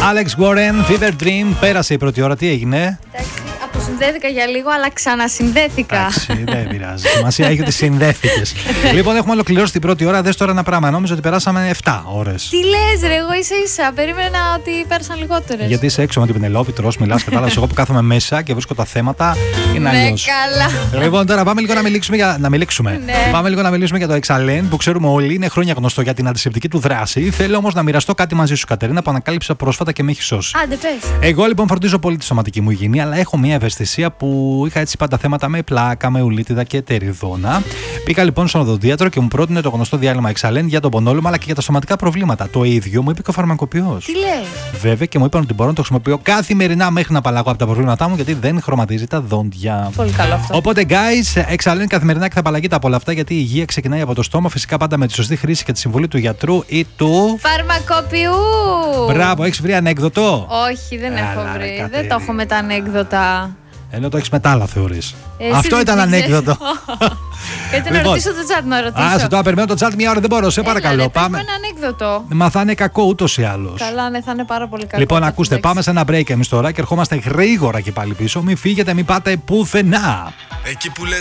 Alex Warren, Fever Dream. Πέρασε η πρώτη ώρα, τι έγινε? Εντάξει, αποσυνδέθηκα για λίγο, αλλά ξανασυνδέθηκα. Εντάξει, δεν πειράζει. Σημασία έχει ότι συνδέθηκες. Λοιπόν, έχουμε ολοκληρώσει την πρώτη ώρα. Δες τώρα ένα πράγμα. Νόμιζα ότι περάσαμε 7 ώρες. Τι λες, ρε, εγώ ίσα-ίσα. Περίμενα ότι πέρασαν λιγότερες. Γιατί είσαι έξω με την Πενελόπη, τρως, μιλάς, κατάλαβες. Εγώ που κάθομαι μέσα και βρίσκω τα θέματα είναι αλλιώς. Καλά. Λοιπόν, τώρα πάμε λίγο να μιλήσουμε. Ναι. Πάμε λίγο να μιλήσουμε για το Εξαλέν που ξέρουμε όλοι είναι χρόνια γνωστό για την αντισηπτική του δράση. Θέλω όμως να μοιραστώ κάτι μαζί σου, Κατερίνα, που ανακάλυψα πρόσφατα και με έχει σώσει. Άντε, πες. Εγώ λοιπόν φορτίζω πολύ τη σωματική μου υγιεινή, αλλά έχω μια ευαισθησία που είχα έτσι πάντα θέματα με πλάκα, με ουλίτιδα και τεριδόνα. Πήγα λοιπόν στον οδοντίατρο και μου πρότεινε το γνωστό διάλειμμα Εξαλέν για τον πονόλωμα αλλά και για τα σωματικά προβλήματα. Το ίδιο μου είπε και ο φαρμακοποιός. Τι λέει? Βέβαια και μου είπαν ότι μπορώ να το χρησιμοποιώ καθημερινά μέχρι να απαλλαγώ από τα προβλήματά μου γιατί δεν χρωματίζει τα δόντια. Πολύ καλό αυτό. Οπότε, guys, Εξαλέν καθημερινά και θα απαλλαγείτε από όλα αυτά γιατί η υγεία ξεκινάει από το στόμα. Φυσικά πάντα με τη σωστή χρήση και τη συμβουλή του γιατρού ή του φαρμακοποιού. Μπράβο, έχεις βρει ανέκδοτο? Όχι, δεν έχω βρει. Δεν το έχω με τα ανέκδοτα. Ενώ το έχεις με τα άλλα, θεωρείς. Αυτό ήταν ανέκδοτο. Γιατί να ρωτήσω το chat, να ρωτήσω. Άσε τώρα, περιμένω το chat μια ώρα, δεν μπορώ, σε παρακαλώ. Πάμε. Ένα ανέκδοτο. Μα θα είναι κακό ούτως ή άλλως. Καλά, ναι, θα είναι πάρα πολύ κακό. Λοιπόν, ακούστε, πάμε σε ένα break εμείς τώρα και ερχόμαστε γρήγορα και πάλι πίσω. Μην φύγετε, μην πάτε πουθενά. Εκεί που λες